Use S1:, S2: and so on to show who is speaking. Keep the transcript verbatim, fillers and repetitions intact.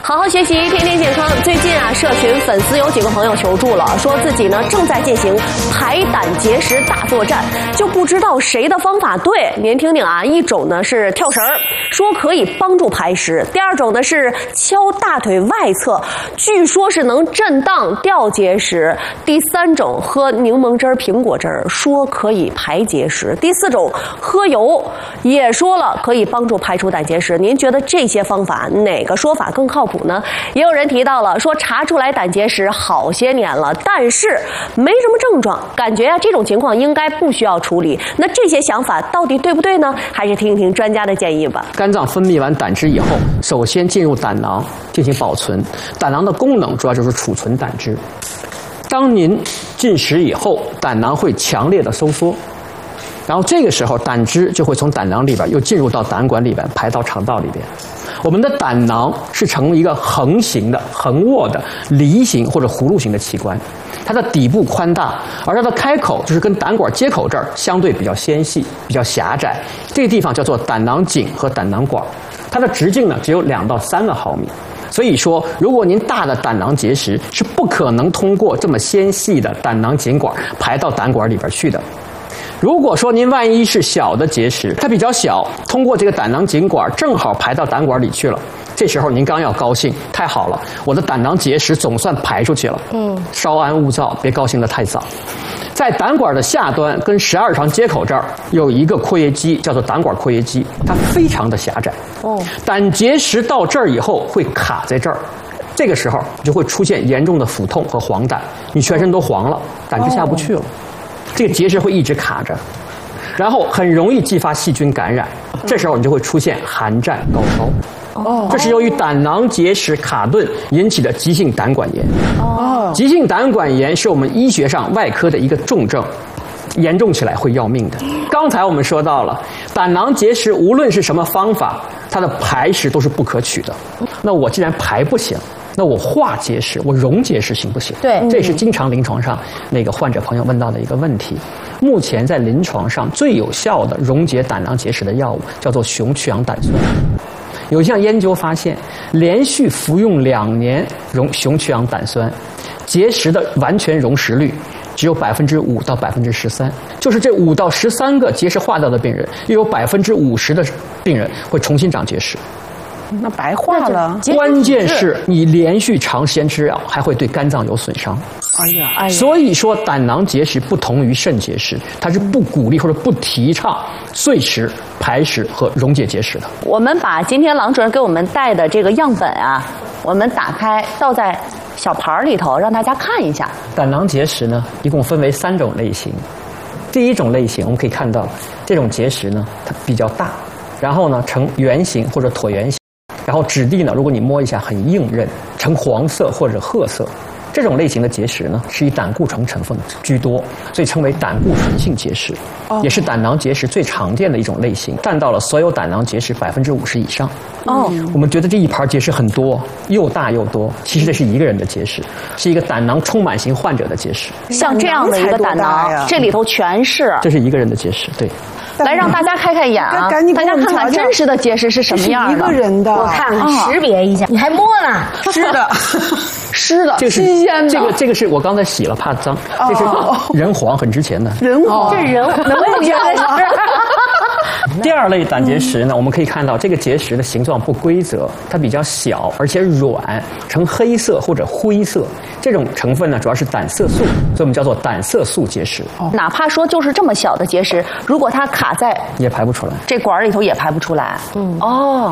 S1: 好好学习，天天健康。最近啊，社群粉丝有几个朋友求助了，说自己呢正在进行排胆结石大作战，就不知道谁的方法对。您听听啊，一种呢是跳绳，说可以帮助排石；第二种呢是敲大腿外侧，据说是能震荡掉结石；第三种喝柠檬汁儿、苹果汁儿，说可以排结石；第四种喝油，也说了可以帮助排除胆结石。您觉得这些方法哪个说法更靠谱呢？也有人提到了说查出来胆结石好些年了，但是没什么症状，感觉啊这种情况应该不需要处理。那这些想法到底对不对呢？还是听一听专家的建议吧。
S2: 肝脏分泌完胆汁以后，首先进入胆囊进行保存。胆囊的功能主要就是储存胆汁。当您进食以后，胆囊会强烈的收缩，然后这个时候胆汁就会从胆囊里边又进入到胆管里边，排到肠道里边。我们的胆囊是呈一个横形的、横卧的、梨形或者葫芦形的器官，它的底部宽大，而它的开口就是跟胆管接口这儿相对比较纤细、比较狭窄，这个地方叫做胆囊颈和胆囊管，它的直径呢只有两到三个毫米。所以说，如果您大的胆囊结石是不可能通过这么纤细的胆囊颈管排到胆管里边去的。如果说您万一是小的结石，它比较小，通过这个胆囊颈管正好排到胆管里去了，这时候您刚要高兴，太好了，我的胆囊结石总算排出去了。嗯，稍安勿躁，别高兴得太早。在胆管的下端跟十二肠接口这儿有一个括约肌，叫做胆管括约肌，它非常的狭窄。哦，胆结石到这儿以后会卡在这儿。这个时候就会出现严重的腹痛和黄疸，你全身都黄了，胆汁下不去了。哦，这个结石会一直卡着，然后很容易激发细菌感染，这时候你就会出现寒战高烧。哦，这是由于胆囊结石卡顿引起的急性胆管炎。哦，急性胆管炎是我们医学上外科的一个重症，严重起来会要命的。刚才我们说到了，胆囊结石无论是什么方法，它的排石都是不可取的。那我既然排不行，那我化结石，我溶结石行不行？对，这也是经常临床上那个患者朋友问到的一个问题。目前在临床上最有效的溶解胆囊结石的药物叫做雄曲氧胆酸。有一项研究发现，连续服用两年溶雄曲氧胆酸，结石的完全溶蚀率只有百分之五到百分之十三，就是这五到十三个结石化掉的病人，又有百分之五十的病人会重新长结石。
S3: 那白化了。
S2: 关键是你连续长时间吃药，还会对肝脏有损伤。
S3: 哎呀，哎呀！
S2: 所以说，胆囊结石不同于肾结石，它是不鼓励或者不提倡碎石、排石和溶解结石的。
S1: 我们把今天郎主任给我们带的这个样本啊，我们打开倒在小盘里头，让大家看一下。
S2: 胆囊结石呢，一共分为三种类型。第一种类型，我们可以看到，这种结石呢，它比较大，然后呢呈圆形或者椭圆形。然后质地呢，如果你摸一下很硬韧，呈黄色或者褐色。这种类型的结石呢，是以胆固醇成分居多，所以称为胆固醇性结石，哦，也是胆囊结石最常见的一种类型，占到了所有胆囊结石百分之五十以上。哦，我们觉得这一盘结石很多，又大又多，其实这是一个人的结石，是一个胆囊充满型患者的结石。
S1: 像这样的一个胆囊，这里头全是，
S2: 这是一个人的结石，对。
S1: 来让大家开开眼啊！大家看看真实的结石是什么样的。
S3: 一个人的，
S4: 我看看识别一下。你还摸呢？
S3: 湿的，
S1: 湿的，
S2: 这是
S1: 新鲜的。
S2: 这个这个是我刚才洗了，怕脏。这是人黄，很值钱的。
S3: 人黄，
S1: 这人能不觉得是？
S2: 第二类胆结石呢，我们可以看到这个结石的形状不规则，它比较小，而且软，呈黑色或者灰色。这种成分呢，主要是胆色素，所以我们叫做胆色素结石。
S1: 哦，哪怕说就是这么小的结石，如果它卡在
S2: 也排不出来，
S1: 这管里头也排不出来。嗯，哦。